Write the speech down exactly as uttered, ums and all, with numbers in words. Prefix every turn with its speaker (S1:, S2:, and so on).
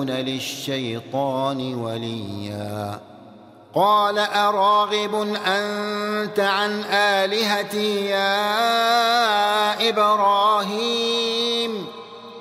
S1: ويتخذون للشيطان وليا قال أراغب أنت عن آلهتي يا إبراهيم